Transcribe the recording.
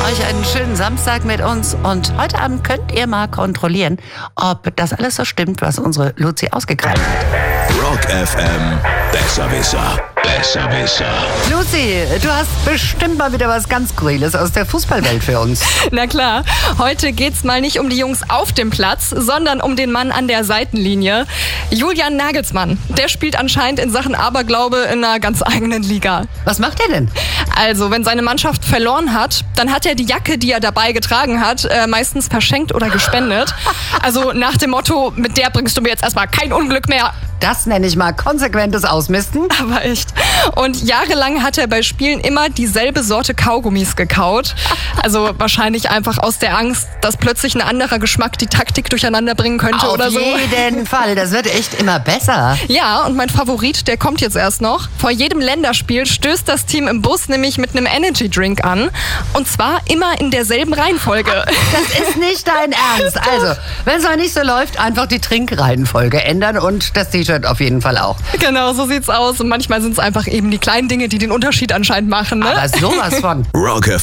euch einen schönen Samstag mit uns. Und heute Abend könnt ihr mal kontrollieren, ob das alles so stimmt, was unsere Luzi ausgegraben hat. Rock FM, Besserwisser. Besserwisser. Luzi, du hast bestimmt mal wieder was ganz Skurriles aus der Fußballwelt für uns. Na klar, heute geht's mal nicht um die Jungs auf dem Platz, sondern um den Mann an der Seitenlinie. Julian Nagelsmann, der spielt anscheinend in Sachen Aberglaube in einer ganz eigenen Liga. Was macht er denn? Also, wenn seine Mannschaft verloren hat, dann hat er die Jacke, die er dabei getragen hat, meistens verschenkt oder gespendet. Also nach dem Motto, mit der bringst du mir jetzt erstmal kein Unglück mehr. Das nenne ich mal konsequentes Ausmisten. Aber echt. Und jahrelang hat er bei Spielen immer dieselbe Sorte Kaugummis gekaut. Also wahrscheinlich einfach aus der Angst, dass plötzlich ein anderer Geschmack die Taktik durcheinander bringen könnte oder so. Auf jeden Fall, das wird echt immer besser. Ja, und mein Favorit, der kommt jetzt erst noch. Vor jedem Länderspiel stößt das Team im Bus nämlich mit einem Energy-Drink an. Und zwar immer in derselben Reihenfolge. Das ist nicht dein Ernst. Also, wenn es mal nicht so läuft, einfach die Trinkreihenfolge ändern und das T-Shirt auf jeden Fall auch. Genau, so sieht's aus. Und manchmal sind es einfach eben die kleinen Dinge, die den Unterschied anscheinend machen. Ne? Aber sowas von. Rock FM.